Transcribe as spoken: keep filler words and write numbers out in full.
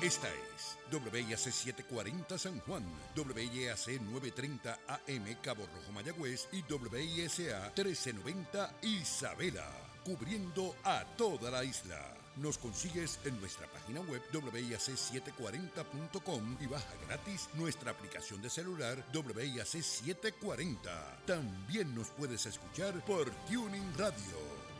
Esta es W I A C setecientos cuarenta San Juan, W I A C novecientos treinta A M Cabo Rojo Mayagüez y W I S A trece noventa Isabela, cubriendo a toda la isla. Nos consigues en nuestra página web W I A C setecientos cuarenta punto com y baja gratis nuestra aplicación de celular W I A C setecientos cuarenta. También nos puedes escuchar por Tuning Radio.